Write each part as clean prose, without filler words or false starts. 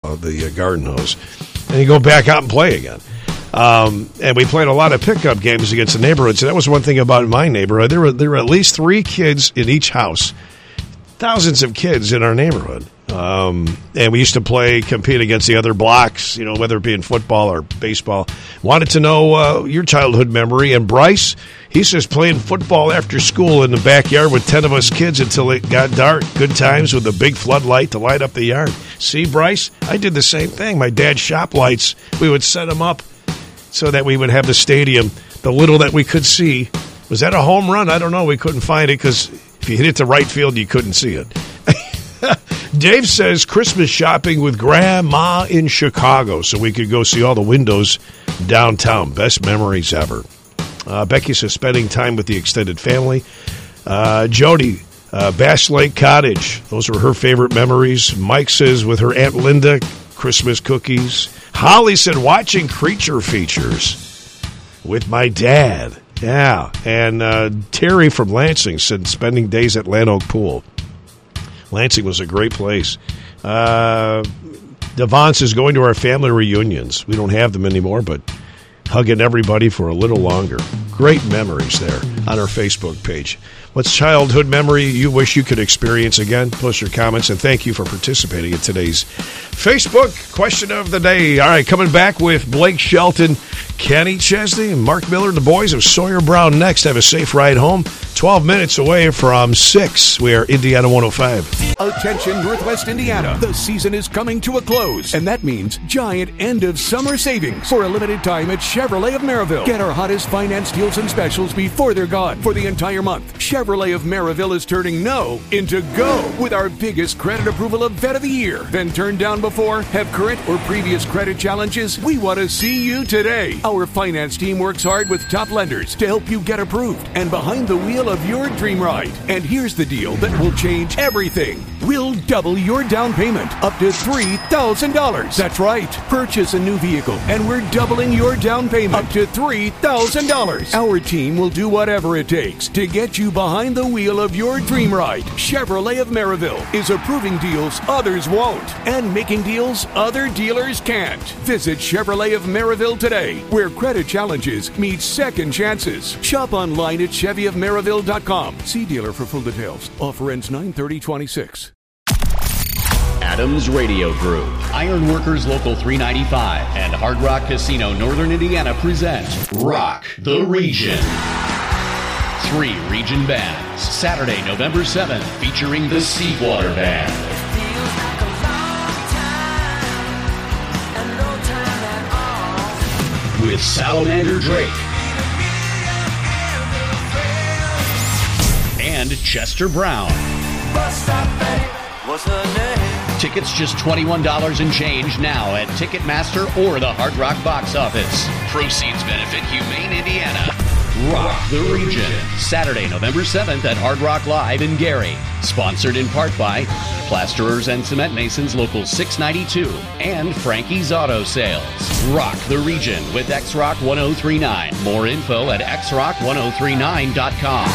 the garden hose. And you go back out and play again. And we played a lot of pickup games against the neighborhood. So that was one thing about my neighborhood. There were at least 3 kids in each house. Thousands of kids in our neighborhood. And we used to compete against the other blocks, whether it be in football or baseball. Wanted to know your childhood memory. And Bryce, he says playing football after school in the backyard with 10 of us kids until it got dark. Good times with a big floodlight to light up the yard. See, Bryce, I did the same thing. My dad's shop lights, we would set them up so that we would have the stadium, the little that we could see. Was that a home run? I don't know. We couldn't find it because if you hit it to right field, you couldn't see it. Dave says Christmas shopping with Grandma in Chicago so we could go see all the windows downtown. Best memories ever. Becky says spending time with the extended family. Jody, Bass Lake Cottage. Those were her favorite memories. Mike says with her Aunt Linda, Christmas cookies. Holly said watching creature features with my dad. Yeah. And Terry from Lansing said spending days at Lanoke Pool. Lansing was a great place. Devon says going to our family reunions. We don't have them anymore, but hugging everybody for a little longer. Great memories there on our Facebook page. What's childhood memory you wish you could experience again? Post your comments, and thank you for participating in today's Facebook question of the day. All right, coming back with Blake Shelton, Kenny Chesney, and Mark Miller, the boys of Sawyer Brown next. Have a safe ride home. 12 minutes away from 6. We are Indiana 105. Attention, Northwest Indiana. The season is coming to a close, and that means giant end-of-summer savings for a limited time at Chevrolet of Maryville. Get our hottest finance deals and specials before they're gone. For the entire month, Chevrolet of Maryville is turning no into go with our biggest credit approval event of the year. Been turned down before? Have current or previous credit challenges? We want to see you today. Our finance team works hard with top lenders to help you get approved and behind the wheel of your dream ride. And here's the deal that will change everything. We'll double your down payment up to $3,000. That's right. Purchase a new vehicle and we're doubling your down payment up to $3,000. Our team will do whatever it takes to get you behind the wheel of your dream ride. Chevrolet of Maryville is approving deals others won't and making deals other dealers can't. Visit Chevrolet of Maryville today, where credit challenges meet second chances. Shop online at ChevyofMaryville.com. See dealer for full details. Offer ends 9/30/26. Adams Radio Group, Ironworkers Local 395, and Hard Rock Casino Northern Indiana present Rock the Region. 3 region bands, Saturday, November 7th, featuring the Seawater Band. With Salamander Drake. And Chester Brown. What's her name? Tickets just $21 and change now at Ticketmaster or the Hard Rock box office. Proceeds benefit Humane Indiana. Rock the Region, Saturday, November 7th at Hard Rock Live in Gary. Sponsored in part by Plasterers and Cement Masons Local 692 and Frankie's Auto Sales. Rock the Region with XRock 1039. More info at xrock1039.com.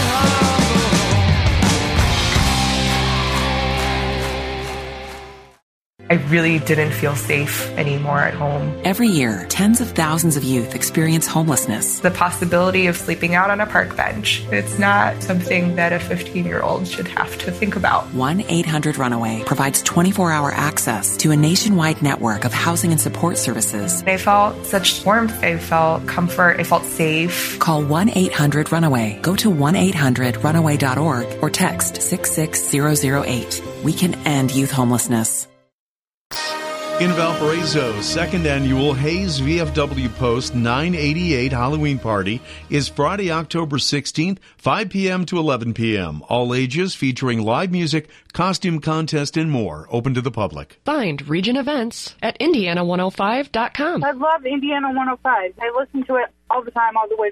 I really didn't feel safe anymore at home. Every year, tens of thousands of youth experience homelessness. The possibility of sleeping out on a park bench, it's not something that a 15-year-old should have to think about. 1-800-RUNAWAY provides 24-hour access to a nationwide network of housing and support services. I felt such warmth. I felt comfort. I felt safe. Call 1-800-RUNAWAY. Go to 1-800-RUNAWAY.org or text 66008. We can end youth homelessness. In Valparaiso, second annual Hayes VFW Post 988 Halloween Party is Friday, October 16th, 5 p.m. to 11 p.m. All ages, featuring live music, costume contest, and more. Open to the public. Find region events at Indiana105.com. I love Indiana 105. I listen to it all the time, all the way to